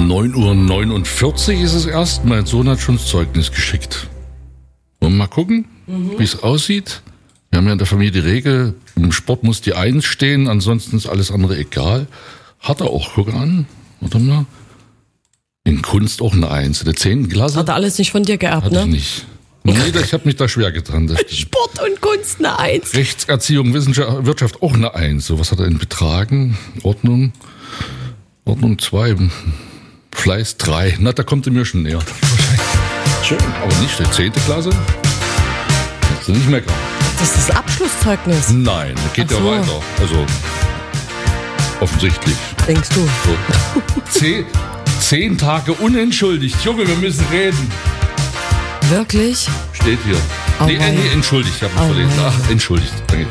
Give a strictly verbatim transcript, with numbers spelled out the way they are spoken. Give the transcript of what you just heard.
neun Uhr neunundvierzig ist es erst. Mein Sohn hat schon das Zeugnis geschickt. Wollen wir mal gucken, mhm. wie es aussieht? Wir haben ja in der Familie die Regel, im Sport muss die Eins stehen, ansonsten ist alles andere egal. Hat er auch, guck an. Warte mal. In Kunst auch eine Eins. In der zehnten Klasse. Hat er alles nicht von dir geerbt, Hat ne? ich nicht. Nee, ich habe mich da schwer getan. Sport und Kunst eine Eins. Rechtserziehung, Wissenschaft, Wirtschaft auch eine Eins. So, was hat er in Betragen? Ordnung. Ordnung zwei. Fleiß drei. Na, da kommt er mir schon näher. Schön. Aber nicht der zehnte Klasse. Kannst du nicht meckern. Das ist das Abschlusszeugnis. Nein, das geht Ach ja so. weiter. Also, offensichtlich. Denkst du? So. Zehn, zehn Tage unentschuldigt. Junge, wir müssen reden. Wirklich? Steht hier. Oh nee, äh, nee, entschuldigt, ich habe mich Oh verlesen. wei. Ach, entschuldigt. Danke.